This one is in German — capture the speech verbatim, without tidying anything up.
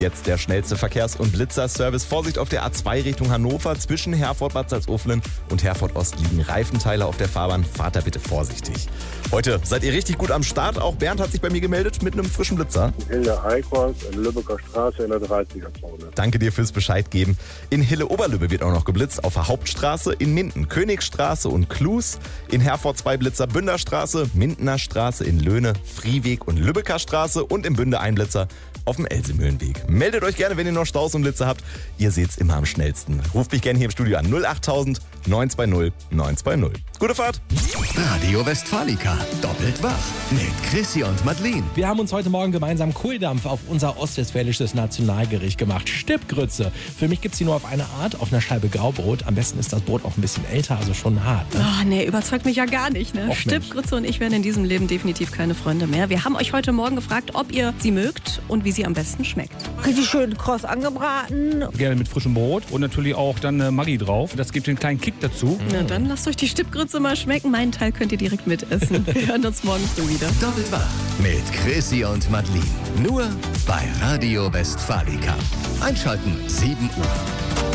Jetzt der schnellste Verkehrs- und Blitzerservice. Vorsicht auf der A zwei Richtung Hannover. Zwischen Herford, Bad Salzuflen und Herford Ost liegen Reifenteile auf der Fahrbahn. Fahrt da bitte vorsichtig. Heute seid ihr richtig gut am Start. Auch Bernd hat sich bei mir gemeldet mit einem frischen Blitzer. In der Eichhorst, in Lübecker Straße in der dreißiger-Zone. Danke dir fürs Bescheid geben. In Hille-Oberlübbe wird auch noch geblitzt. Auf der Hauptstraße, in Minden, Königsstraße und Klus. In Herford zwei Blitzer, Bünderstraße, Mindener Straße, in Löhne, Frieweg und Lübecker Straße und im Bünde ein Blitzer auf dem Elsemühlenweg. Meldet euch gerne, wenn ihr noch Staus und Blitze habt. Ihr seht's immer am schnellsten. Ruft mich gerne hier im Studio an. null acht neun zwei null neun zwei null. Gute Fahrt. Radio Westfalica. Doppelt wach. Mit Chrissy und Madeleine. Wir haben uns heute Morgen gemeinsam Kohldampf auf unser ostwestfälisches Nationalgericht gemacht. Stippgrütze. Für mich gibt's die nur auf eine Art, auf einer Scheibe Graubrot. Am besten ist das Brot auch ein bisschen älter, also schon hart. Ne? Oh, nee, überzeugt mich ja gar nicht. Ne? Och, Stippgrütze und ich werden in diesem Leben definitiv keine Freunde mehr. Wir haben euch heute Morgen gefragt, ob ihr sie mögt und wie sie am besten schmeckt. Richtig schön kross angebraten. Gerne mit frischem Brot und natürlich auch dann äh, Maggi drauf. Das gibt den kleinen Kick dazu. Na dann lasst euch die Stippgrütze mal schmecken. Meinen Teil könnt ihr direkt mitessen. Wir hören uns morgen früh wieder. Doppelt wach. Mit Chrissy und Madeleine. Nur bei Radio Westfalica. Einschalten sieben Uhr.